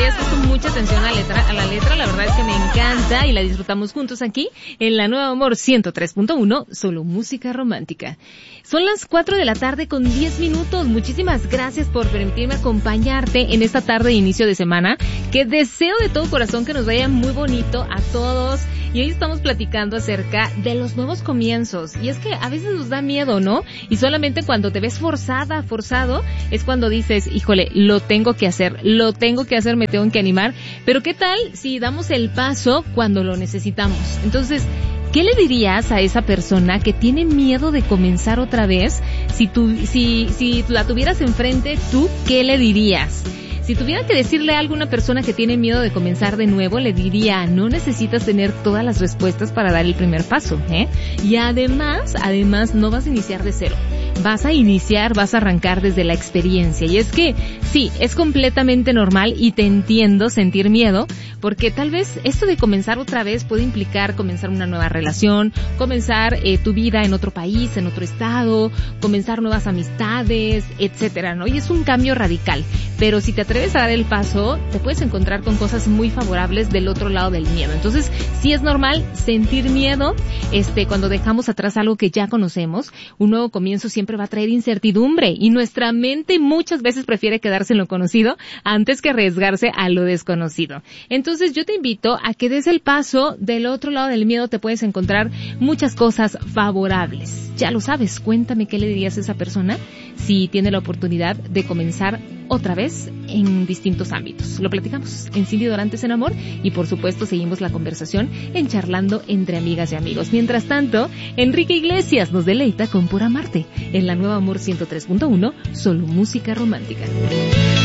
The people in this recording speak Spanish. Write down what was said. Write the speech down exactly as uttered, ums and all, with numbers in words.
hayas puesto mucha atención a la letra, a la letra, la verdad es que me encanta y la disfrutamos juntos aquí en la Nueva Amor ciento tres punto uno, solo música romántica. Son las cuatro de la tarde con diez minutos. Muchísimas gracias por permitirme acompañarte en esta tarde de inicio de semana, que deseo de todo corazón que nos vaya muy bonito a todos. Y hoy estamos platicando acerca de los nuevos comienzos. Y es que a veces nos da miedo, ¿no? Y solamente cuando te ves forzada, forzado, es cuando dices, híjole, lo tengo que hacer, lo tengo que hacer, me tengo que animar. Pero ¿qué tal si damos el paso cuando lo necesitamos? Entonces, ¿qué le dirías a esa persona que tiene miedo de comenzar otra vez? Si tú, si, si la tuvieras enfrente, ¿tú qué le dirías? Si tuviera que decirle a alguna persona que tiene miedo de comenzar de nuevo, le diría, no necesitas tener todas las respuestas para dar el primer paso, ¿eh? Y además, además, no vas a iniciar de cero. Vas a iniciar, vas a arrancar desde la experiencia. Y es que, sí, es completamente normal y te entiendo sentir miedo, porque tal vez esto de comenzar otra vez puede implicar comenzar una nueva relación, comenzar eh, tu vida en otro país, en otro estado, comenzar nuevas amistades, etcétera, ¿no? Y es un cambio radical. Pero si te atreves a dar el paso, te puedes encontrar con cosas muy favorables del otro lado del miedo. Entonces, sí es normal sentir miedo, este, cuando dejamos atrás algo que ya conocemos. Un nuevo comienzo siempre va a traer incertidumbre y nuestra mente muchas veces prefiere quedarse en lo conocido antes que arriesgarse a lo desconocido. Entonces, yo te invito a que des el paso. Del otro lado del miedo te puedes encontrar muchas cosas favorables. Ya lo sabes, cuéntame qué le dirías a esa persona si tiene la oportunidad de comenzar otra vez en distintos ámbitos. Lo platicamos en Cindy Dorantes en Amor y por supuesto seguimos la conversación en Charlando entre amigas y amigos. Mientras tanto, Enrique Iglesias nos deleita con Por Amarte en la Nueva Amor ciento tres punto uno, solo música romántica.